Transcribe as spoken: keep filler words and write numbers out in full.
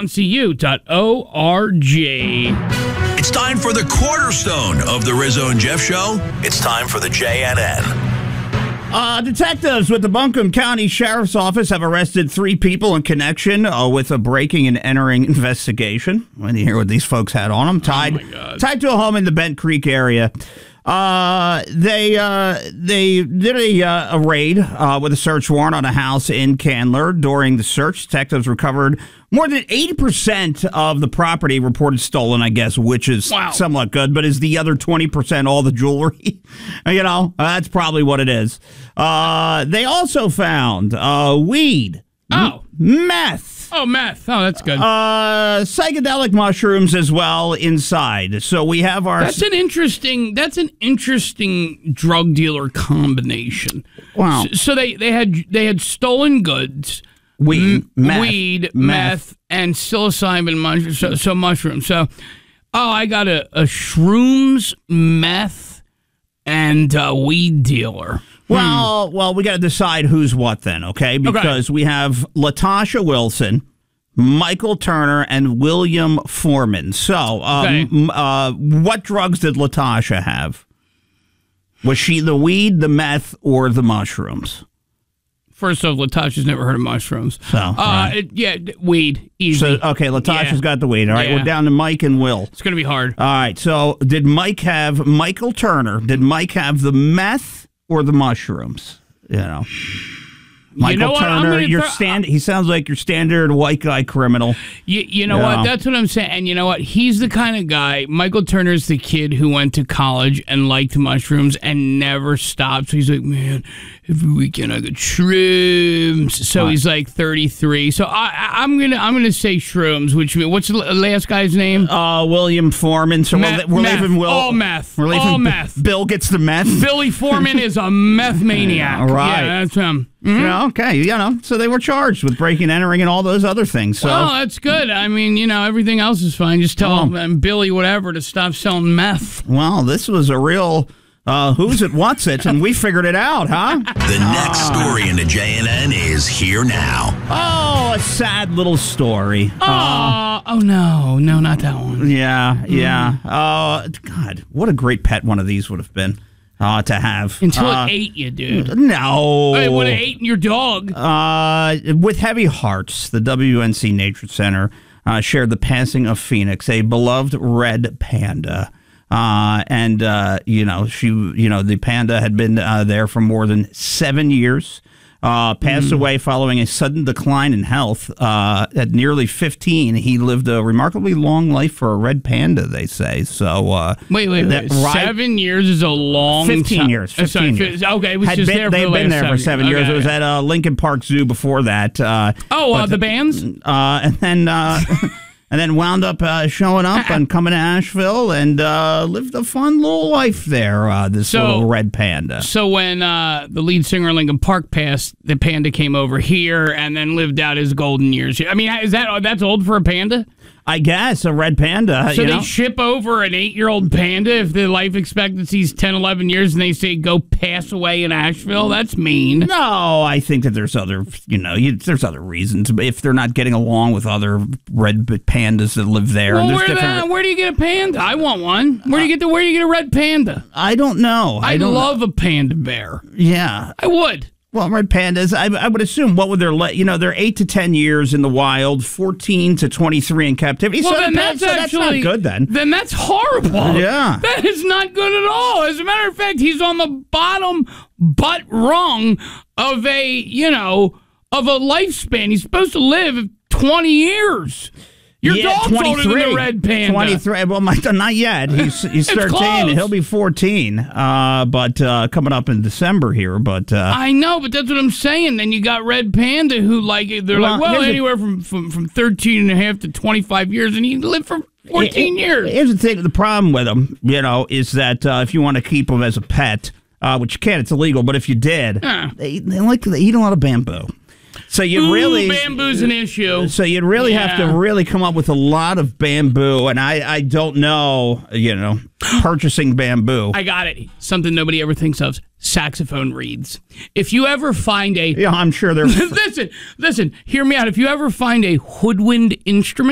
mountain c u dot org. It's time for the cornerstone of the Rizzo and Jeff Show. It's time for the J N N. Uh, detectives with the Buncombe County Sheriff's Office have arrested three people in connection uh, with a breaking and entering investigation. When you hear what these folks had on them, tied, oh tied to a home in the Bent Creek area. Uh, they uh, they did a, uh, a raid uh, with a search warrant on a house in Candler. During the search, detectives recovered more than eighty percent of the property reported stolen, I guess, which is wow. somewhat good. But is the other twenty percent all the jewelry? You know, uh, that's probably what it is. Uh, they also found uh, weed, oh. m- meth. Oh, meth. Oh, that's good. Uh, psychedelic mushrooms as well inside. So we have our... That's an interesting, that's an interesting drug dealer combination. Wow. So, so they, they had they had stolen goods, Weed, m- meth, weed, meth. meth, and psilocybin mushrooms. So, so mushrooms. So, oh, I got a, a shrooms, meth, and a weed dealer. Well, hmm. well, we got to decide who's what then, okay? Because okay. we have LaTosha Wilson, Michael Turner, and William Foreman. So, um, okay. uh, what drugs did LaTosha have? Was she the weed, the meth, or the mushrooms? First off, LaTosha's never heard of mushrooms. So, uh, right. it, yeah, weed, easy. So, okay, LaTosha's yeah. got the weed. All right, yeah. we're down to Mike and Will. It's going to be hard. All right, so did Mike have, Michael Turner, did Mike have the meth or the mushrooms? You know, Michael you know Turner, you're throw, stand. He sounds like your standard white guy criminal. You, you know yeah. what? That's what I'm saying. And you know what? He's the kind of guy. Michael Turner's the kid who went to college and liked mushrooms and never stopped. So he's like, man, every weekend I get shrooms. So right. he's like thirty-three. So I, I'm gonna I'm gonna say shrooms. Which means what's the last guy's name? Uh, William Foreman. So meth, we're, we're meth. leaving Will. All meth. We're leaving All B- meth. Bill gets the meth. Billy Foreman is a meth maniac. Yeah, right. Yeah, that's him. Mm-hmm. Yeah, okay. You know, so they were charged with breaking, entering, and all those other things. So. Well, that's good. I mean, you know, everything else is fine. Just tell oh. um, Billy whatever to stop selling meth. Well, this was a real uh, who's it, what's it, and we figured it out, huh? The next uh, story in the J N N is here now. Oh, a sad little story. Oh, uh, oh no, no, not that one. Yeah, yeah. Mm. Uh, God, what a great pet one of these would have been. Uh, to have. Until uh, it ate you, dude. No. It would have eaten your dog. Uh, with heavy hearts, the W N C Nature Center uh, shared the passing of Phoenix, a beloved red panda. Uh, and, uh, you know, she, you know, the panda had been uh, there for more than seven years. Uh, passed mm. away following a sudden decline in health. Uh, at nearly fifteen, he lived a remarkably long life for a red panda, they say. So, uh, wait, wait, wait. Right, seven years is a long fifteen time. years. Fifteen sorry, years. Okay, it was had just been, there for they've the been last there for seven years. years. Okay, it was okay. at uh, Lincoln Park Zoo before that. Uh, oh, uh, but, the bands? Uh, and then. Uh, And then wound up uh, showing up and coming to Asheville and uh, lived a fun little life there, uh, this so, little red panda. So when uh, the lead singer of Linkin Park passed, the panda came over here and then lived out his golden years. I mean, is that that's old for a panda? I guess, a red panda. So you they know? ship over an eight-year-old panda if the life expectancy is ten, eleven years and they say go pass away in Asheville? That's mean. No, I think that there's other, you know, you, there's other reasons. If they're not getting along with other red pandas that live there. Well, and where, different... the, where do you get a panda? I want one. Where do you get the, where do you get a red panda? I don't know. I I'd don't love know. a panda bear. Yeah. I would. Well, red pandas, I, I would assume, what would their, le- you know, they're eight to ten years in the wild, fourteen to twenty-three in captivity. Well, so then that's, that's, so actually, that's not good then. Then that's horrible. Yeah. That is not good at all. As a matter of fact, he's on the bottom butt rung of a, you know, of a lifespan. He's supposed to live twenty years. Your yeah, dog's older than the red panda. twenty-three. Well, my, not yet. He's he's thirteen. Close. He'll be fourteen. Uh, but uh, coming up in December here. But uh, I know, but that's what I'm saying. Then you got red panda who like they're well, like, well, a, anywhere from, from from thirteen and a half to twenty-five years, and he lived for fourteen it, years. Here's the thing: the problem with them, you know, is that uh, if you want to keep them as a pet, uh, which you can't, it's illegal. But if you did, huh. they, they like they eat a lot of bamboo. So you Ooh, really bamboo's an issue. So you'd really yeah. have to really come up with a lot of bamboo, and I, I don't know, you know, purchasing bamboo. I got it. Something nobody ever thinks of: saxophone reeds. If you ever find a yeah, I'm sure they're listen, listen. Hear me out. If you ever find a woodwind instrument.